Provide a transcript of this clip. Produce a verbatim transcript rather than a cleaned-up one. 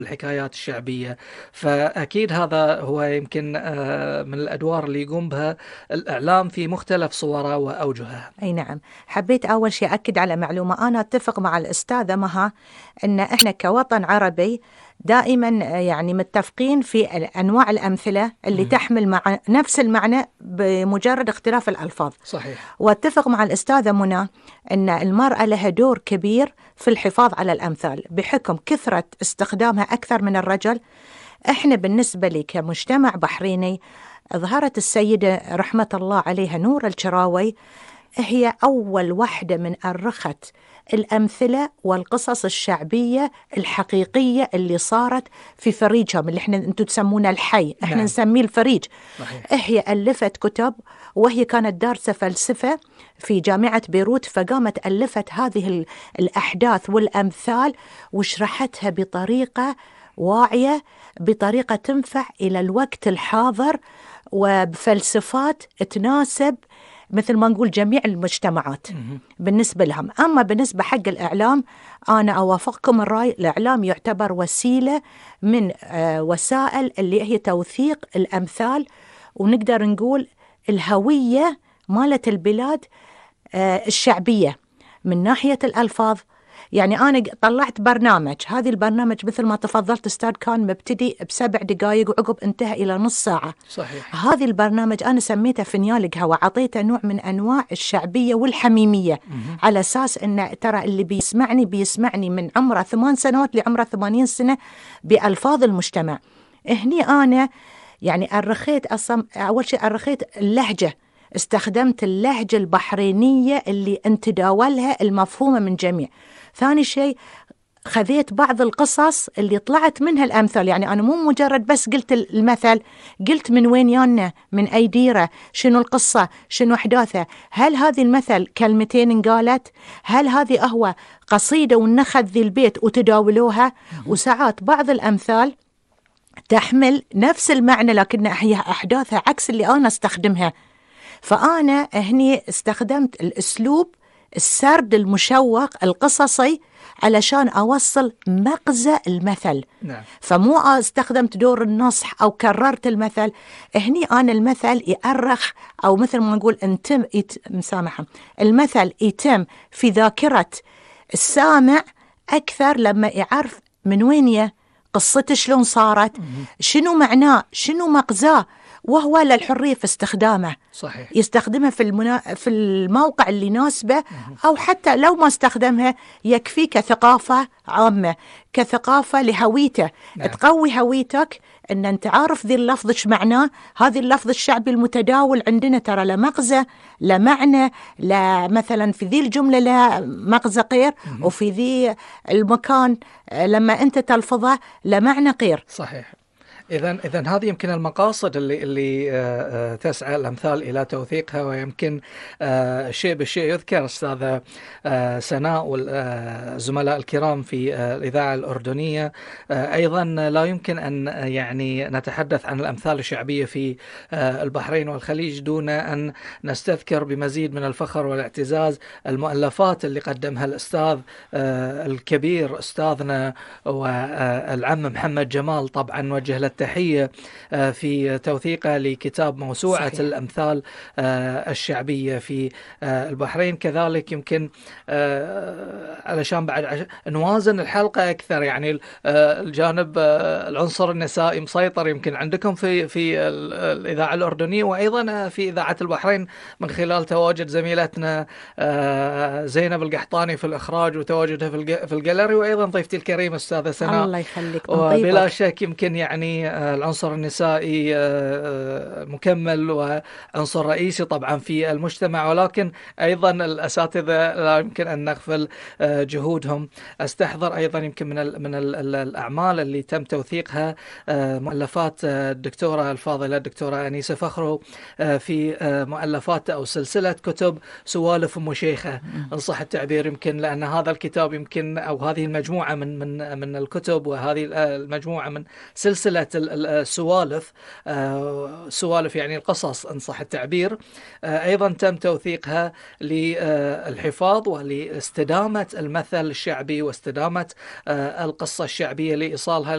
الحكايات الشعبية. فأكيد هذا هو يمكن آه، من الأدوار اللي يقوم بها الإعلام في مختلف صوره وأوجهها. أي نعم. حبيت أول شيء أكد على معلومة، أنا أتفق مع الأستاذة مها أن إحنا كوطن عربي دائما يعني متفقين في أنواع الأمثلة اللي مم. تحمل مع نفس المعنى بمجرد اختلاف الألفاظ. صحيح. واتفق مع الأستاذة منى أن المرأة لها دور كبير في الحفاظ على الأمثال بحكم كثرة استخدامها أكثر من الرجل. إحنا بالنسبة لي كمجتمع بحريني، ظهرت السيدة رحمة الله عليها نور الشراوي، هي أول واحدة من أرخت الأمثلة والقصص الشعبية الحقيقية اللي صارت في فريجهم، اللي احنا انتم تسمونه الحي، احنا نعم. نسميه الفريج. صحيح. هي ألفت كتب، وهي كانت دارسة فلسفة في جامعة بيروت، فقامت ألفت هذه ال- الأحداث والأمثال وشرحتها بطريقة واعية، بطريقة تنفع إلى الوقت الحاضر، وبفلسفات تناسب مثل ما نقول جميع المجتمعات مم. بالنسبة لهم. أما بالنسبة حق الإعلام، أنا أوافقكم الرأي، الإعلام يعتبر وسيلة من آه، وسائل اللي هي توثيق الأمثال، ونقدر نقول الهوية مالت البلاد آه، الشعبية من ناحية الألفاظ. يعني أنا طلعت برنامج، هذه البرنامج مثل ما تفضلت أستاذ كان مبتدي بسبع دقائق وعقب انتهى إلى نص ساعة. صحيح. هذه البرنامج أنا سميته فنيال قهوة، عطيته نوع من أنواع الشعبية والحميمية، مم. على أساس أن ترى اللي بيسمعني بيسمعني من عمره ثمان سنوات لعمره ثمانين سنة بألفاظ المجتمع. هني أنا يعني أرخيت أصلا، أول شيء أرخيت اللهجة، استخدمت اللهجة البحرينية اللي انتداولها المفهومة من جميع. ثاني شيء خذيت بعض القصص اللي طلعت منها الأمثال، يعني أنا مو مجرد بس قلت المثل، قلت من وين يانا، من أي ديرة، شنو القصة، شنو أحداثها، هل هذه المثل كلمتين انقالت، هل هذه هو قصيدة ونخذ ذي البيت وتداولوها. مم. وساعات بعض الأمثال تحمل نفس المعنى لكن هي أحداثها عكس اللي أنا استخدمها. فأنا هني استخدمت الأسلوب السرد المشوق القصصي علشان أوصل مغزى المثل. نعم. فمو استخدمت دور النصح أو كررت المثل. هني أنا المثل يأرخ، أو مثل ما نقول انتم يت... مسامحة، المثل يتم في ذاكرة السامع أكثر لما يعرف من وين يه، قصته شلون صارت، مم. شنو معناه، شنو مغزاه، وهو للحرية في استخدامه. صحيح. يستخدمها في المنا... في الموقع اللي يناسبه، مم. أو حتى لو ما استخدمها يكفي كثقافة عامة، كثقافة لهويته. نعم. تقوي هويتك أن أنت عارف ذي اللفظ إيش معناه. هذه اللفظ الشعبي المتداول عندنا ترى له مغزى، له معنى، له مثلا في ذي الجملة له مغزى غير، مم. وفي ذي المكان لما أنت تلفظه له معنى غير. صحيح. إذن إذن هذه يمكن المقاصد اللي اللي آه، آه، تسعى الأمثال إلى توثيقها. ويمكن آه، شيء بالشيء يذكر أستاذة آه، سناء والزملاء الكرام في آه، الإذاعة الأردنية، آه، أيضا لا يمكن أن آه، يعني نتحدث عن الأمثال الشعبية في آه، البحرين والخليج دون أن نستذكر بمزيد من الفخر والاعتزاز المؤلفات اللي قدمها الأستاذ آه، الكبير أستاذنا والعم محمد جمال. طبعا نوجه له التحية آه، في توثيقه لكتاب موسوعة صحيح. الأمثال آه، الشعبية في آه، البحرين. كذلك يمكن آه، علشان بعد عش... نوازن الحلقة أكثر، يعني آه، الجانب آه، العنصر النسائي مسيطر يمكن عندكم في في ال- الإذاعة الأردنية، وأيضا في إذاعة البحرين من خلال تواجد زميلتنا آه، زينب القحطاني في الإخراج، وتواجدها في الج- في الجاليري، وأيضا ضيفتي الكريمة أستاذة سناء. الله يخليك، من وبلا طيبك. شك يمكن يعني آه، العنصر النسائي آه، مكمل وعنصر رئيسي طبعا في المجتمع، ولكن أيضا الأساتذة لا يمكن أن نغفل آه، جهودهم. أستحضر أيضا يمكن من ال من ال ال الأعمال اللي تم توثيقها آه، مؤلفات آه، الدكتورة الفاضلة الدكتورة أنيسة فخرو آه، في آه، مؤلفات أو سلسلة كتب سوالف أم شيخة إن صح التعبير. يمكن لأن هذا الكتاب يمكن أو هذه المجموعة من من من الكتب، وهذه المجموعة من سلسلة السوالف، آه، سوالف يعني القصص إن صح التعبير، آه، أيضا تم توثيقها للحفاظ ولاستدامة المثل الشعبي واستدامة آه، القصة الشعبية لإيصالها